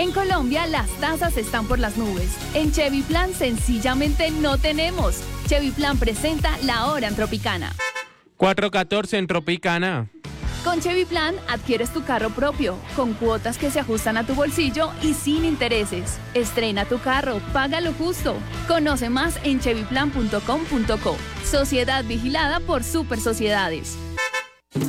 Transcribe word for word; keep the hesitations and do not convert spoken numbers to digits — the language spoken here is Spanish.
En Colombia las tasas están por las nubes. En Chevy Plan sencillamente no tenemos. Chevy Plan presenta la hora en Tropicana. cuatro catorce en Tropicana. Con Chevy Plan adquieres tu carro propio, con cuotas que se ajustan a tu bolsillo y sin intereses. Estrena tu carro, paga lo justo. Conoce más en chevy plan punto com punto co. Sociedad vigilada por Super Sociedades.